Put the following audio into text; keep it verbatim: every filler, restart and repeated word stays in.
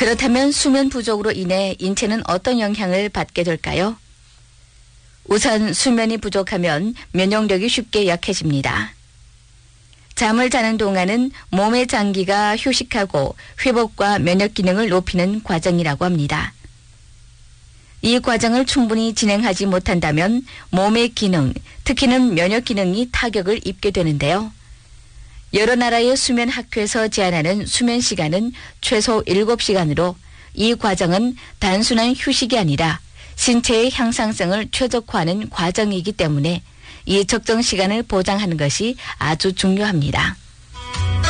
그렇다면 수면 부족으로 인해 인체는 어떤 영향을 받게 될까요? 우선 수면이 부족하면 면역력이 쉽게 약해집니다. 잠을 자는 동안은 몸의 장기가 휴식하고 회복과 면역 기능을 높이는 과정이라고 합니다. 이 과정을 충분히 진행하지 못한다면 몸의 기능, 특히는 면역 기능이 타격을 입게 되는데요. 여러 나라의 수면 학회에서 제한하는 수면 시간은 최소 일곱 시간으로 이 과정은 단순한 휴식이 아니라 신체의 향상성을 최적화하는 과정이기 때문에 이 적정 시간을 보장하는 것이 아주 중요합니다.